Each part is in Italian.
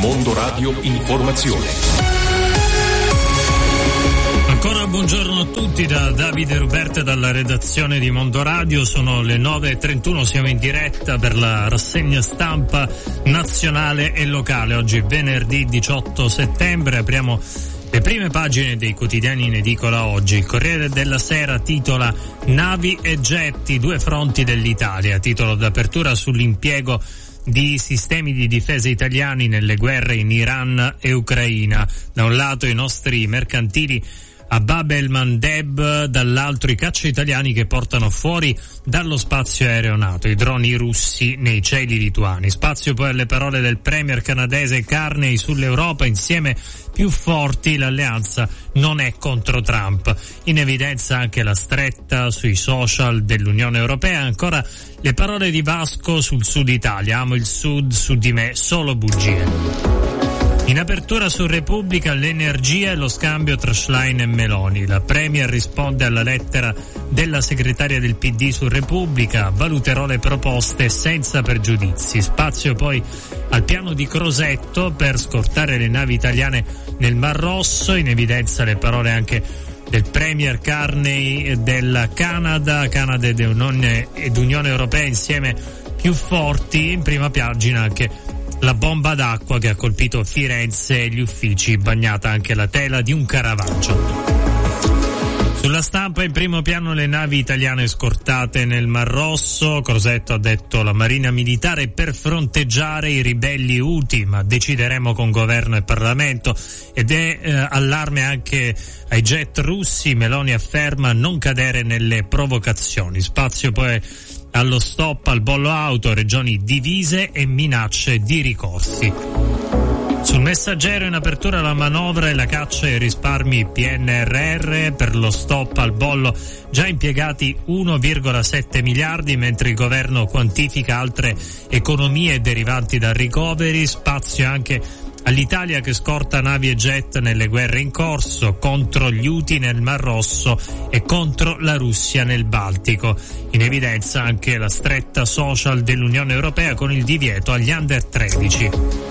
Mondo Radio Informazione. Ancora buongiorno a tutti da Davide Ruberto dalla redazione di Mondo Radio. Sono le 9.31, siamo in diretta per la rassegna stampa nazionale e locale. Oggi venerdì 18 settembre apriamo le prime pagine dei quotidiani in edicola oggi. Il Corriere della Sera titola Navi e getti, due fronti dell'Italia. Titolo d'apertura sull'impiego di sistemi di difesa italiani nelle guerre in Iran e Ucraina. Da un lato i nostri mercantili a Bab el-Mandeb, dall'altro i caccia italiani che portano fuori dallo spazio aereo NATO i droni russi nei cieli lituani. Spazio poi alle parole del premier canadese Carney sull'Europa, insieme più forti, l'alleanza non è contro Trump. In evidenza anche la stretta sui social dell'Unione Europea, ancora le parole di Vasco sul Sud Italia, amo il Sud, su di me solo bugie. In apertura su Repubblica l'energia e lo scambio tra Schlein e Meloni. La Premier risponde alla lettera della segretaria del PD su Repubblica, valuterò le proposte senza pregiudizi. Spazio poi al piano di Crosetto per scortare le navi italiane nel Mar Rosso, in evidenza le parole anche del Premier Carney del Canada ed Unione Europea insieme più forti. In prima pagina anche la bomba d'acqua che ha colpito Firenze e gli uffici, bagnata anche la tela di un Caravaggio. Sulla Stampa in primo piano le navi italiane scortate nel Mar Rosso. Crosetto ha detto la Marina Militare per fronteggiare i ribelli Houthi, ma decideremo con governo e Parlamento. Ed è allarme anche ai jet russi. Meloni afferma non cadere nelle provocazioni. Spazio poi allo stop al bollo auto, regioni divise e minacce di ricorsi. Sul Messaggero in apertura la manovra e la caccia ai risparmi PNRR, per lo stop al bollo già impiegati 1,7 miliardi, mentre il governo quantifica altre economie derivanti dal recovery. Spazio anche all'Italia che scorta navi e jet nelle guerre in corso, contro gli Houthi nel Mar Rosso e contro la Russia nel Baltico. In evidenza anche la stretta social dell'Unione Europea con il divieto agli under 13.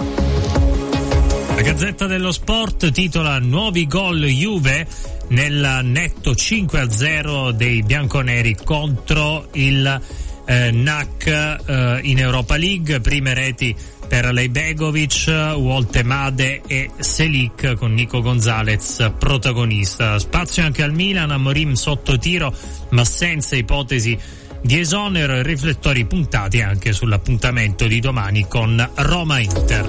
La Gazzetta dello Sport titola nuovi gol Juve nel netto 5-0 dei bianconeri contro il NAC in Europa League. Prime reti per Lejbegovic, Woltemade e Selic con Nico Gonzalez protagonista. Spazio anche al Milan, Amorim sotto tiro ma senza ipotesi di esonero, e riflettori puntati anche sull'appuntamento di domani con Roma-Inter.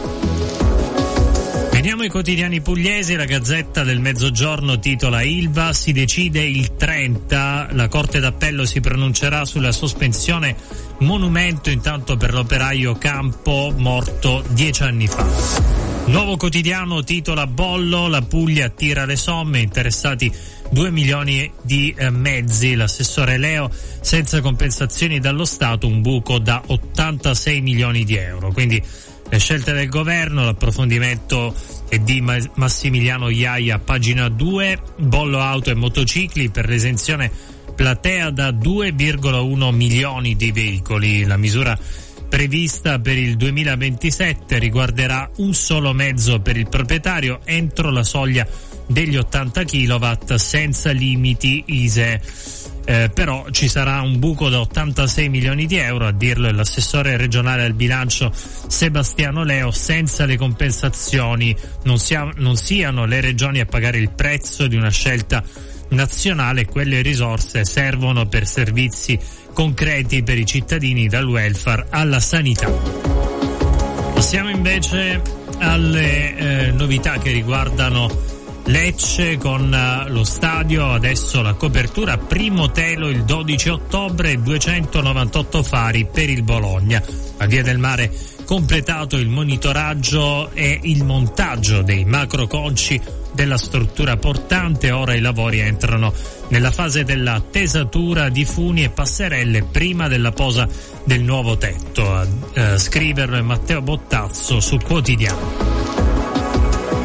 Veniamo ai quotidiani pugliesi. La Gazzetta del Mezzogiorno titola Ilva, si decide il 30, la Corte d'Appello si pronuncerà sulla sospensione monumento intanto per l'operaio Campo morto 10 anni fa. Nuovo Quotidiano titola Bollo, la Puglia attira le somme, interessati 2 milioni di mezzi, l'assessore Leo, senza compensazioni dallo Stato un buco da 86 milioni di euro. Quindi le scelte del governo, l'approfondimento è di Massimiliano Iaia, pagina 2, bollo auto e motocicli per l'esenzione platea da 2,1 milioni di veicoli. La misura prevista per il 2027 riguarderà un solo mezzo per il proprietario entro la soglia degli 80 kW senza limiti ISEE. Però ci sarà un buco da 86 milioni di euro, a dirlo è l'assessore regionale al bilancio Sebastiano Leo. Senza le compensazioni non siano le regioni a pagare il prezzo di una scelta nazionale. Quelle risorse servono per servizi concreti per i cittadini, dal welfare alla sanità. Passiamo invece alle novità che riguardano Lecce con lo stadio. Adesso la copertura, primo telo il 12 ottobre, 298 fari per il Bologna. A Via del Mare completato il monitoraggio e il montaggio dei macroconci della struttura portante. Ora i lavori entrano nella fase della tesatura di funi e passerelle prima della posa del nuovo tetto. A scriverlo è Matteo Bottazzo su Quotidiano.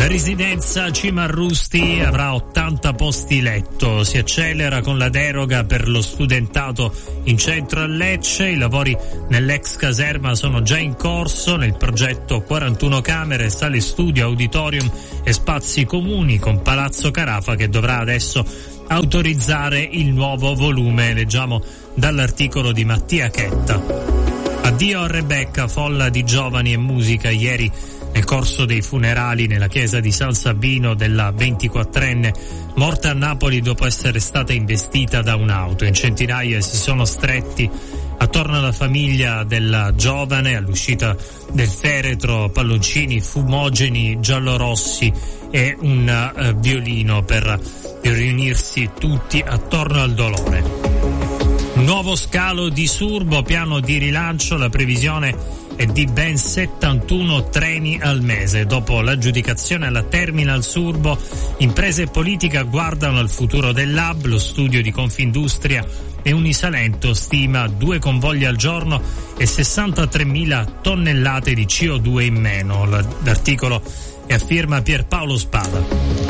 La residenza Cimarrusti avrà 80 posti letto, si accelera con la deroga per lo studentato in centro a Lecce, i lavori nell'ex caserma sono già in corso, nel progetto 41 camere, sale studio, auditorium e spazi comuni con Palazzo Carafa che dovrà adesso autorizzare il nuovo volume, leggiamo dall'articolo di Mattia Chetta. Addio a Rebecca, folla di giovani e musica ieri nel corso dei funerali nella chiesa di San Sabino della 24enne morta a Napoli dopo essere stata investita da un'auto. In centinaia si sono stretti attorno alla famiglia della giovane, all'uscita del feretro, palloncini fumogeni giallorossi e un violino per riunirsi tutti attorno al dolore. Nuovo scalo di Surbo, piano di rilancio, la previsione è di ben 71 treni al mese. Dopo l'aggiudicazione alla Terminal Surbo, imprese e politica guardano al futuro dell'hub, lo studio di Confindustria e Unisalento stima 2 convogli al giorno e 63.000 tonnellate di CO2 in meno. L'articolo è a firma Pierpaolo Spada.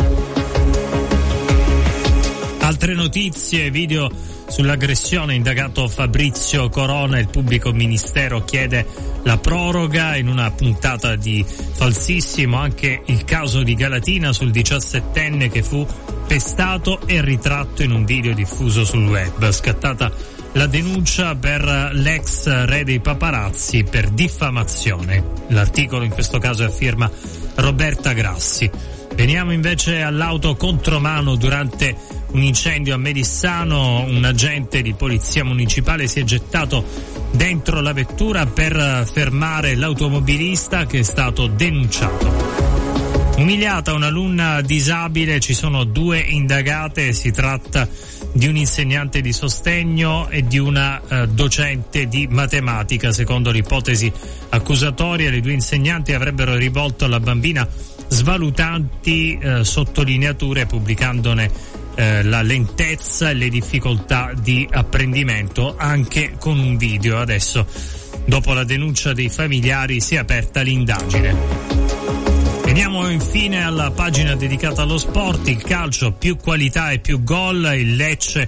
Altre notizie, video sull'aggressione, indagato Fabrizio Corona, il pubblico ministero chiede la proroga. In una puntata di Falsissimo anche il caso di Galatina sul 17enne che fu pestato e ritratto in un video diffuso sul web. Scattata la denuncia per l'ex re dei paparazzi per diffamazione. L'articolo in questo caso è a firma Roberta Grassi. Veniamo invece all'auto contromano. Durante un incendio a Melissano un agente di polizia municipale si è gettato dentro la vettura per fermare l'automobilista che è stato denunciato. Umiliata un'alunna disabile, ci sono 2 indagate, si tratta di un insegnante di sostegno e di una docente di matematica. Secondo l'ipotesi accusatoria, le 2 insegnanti avrebbero rivolto alla bambina svalutanti sottolineature pubblicandone la lentezza e le difficoltà di apprendimento anche con un video. Adesso, dopo la denuncia dei familiari, si è aperta l'indagine. Veniamo infine alla pagina dedicata allo sport, il calcio, più qualità e più gol, il Lecce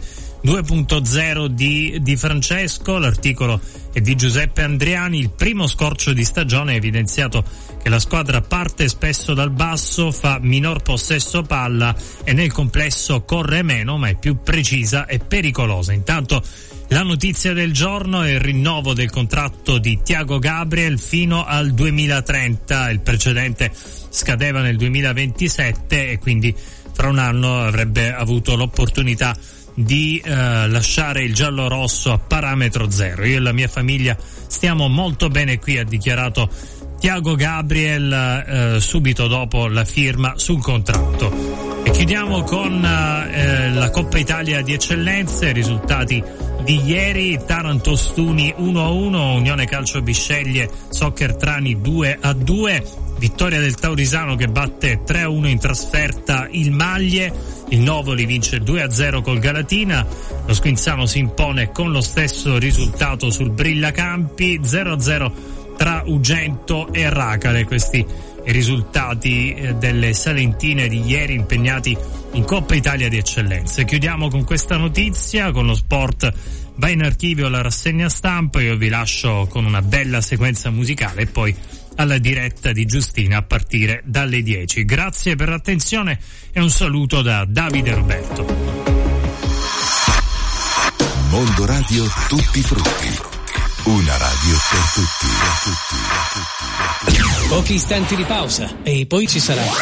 2.0 di Francesco, l'articolo è di Giuseppe Andriani. Il primo scorcio di stagione ha evidenziato che la squadra parte spesso dal basso, fa minor possesso palla e nel complesso corre meno, ma è più precisa e pericolosa. Intanto la notizia del giorno è il rinnovo del contratto di Thiago Gabriel fino al 2030, il precedente scadeva nel 2027 e quindi fra un anno avrebbe avuto l'opportunità di lasciare il giallo-rosso a parametro zero. Io e la mia famiglia stiamo molto bene qui, ha dichiarato Thiago Gabriel subito dopo la firma sul contratto. E chiudiamo con la Coppa Italia di Eccellenze, risultati di ieri: Taranto Stuni 1-1, Unione Calcio Bisceglie Soccer Trani 2-2, vittoria del Taurisano che batte 3-1 in trasferta il Maglie, il Novoli vince 2-0 col Galatina, lo Squinzano si impone con lo stesso risultato sul Brillacampi, 0-0 tra Ugento e Racale. Questi i risultati delle salentine di ieri impegnati in Coppa Italia di Eccellenze. Chiudiamo con questa notizia, con lo sport va in archivio la rassegna stampa, io vi lascio con una bella sequenza musicale e poi alla diretta di Giustina a partire dalle 10. Grazie per l'attenzione e un saluto da Davide Roberto. Mondo Radio, tutti frutti. Una radio per tutti. Pochi istanti di pausa e poi ci sarà